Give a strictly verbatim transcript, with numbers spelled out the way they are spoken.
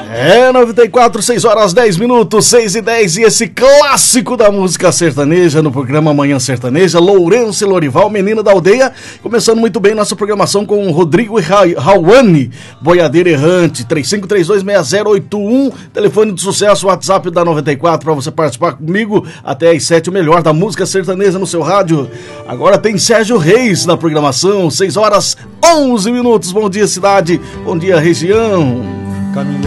É, noventa e quatro, seis horas, dez minutos, seis e dez, e esse clássico da música sertaneja no programa Manhã Sertaneja, Lourenço e Lorival, Menina da Aldeia, começando muito bem nossa programação com o Rodrigo e Rauane, Boiadeiro Errante, três cinco três dois seis zero oito um, telefone de sucesso, WhatsApp da noventa e quatro, para você participar comigo até às sete, o melhor da música sertaneja no seu rádio. Agora tem Sérgio Reis na programação, seis horas, onze minutos, bom dia cidade, bom dia região. Caminhando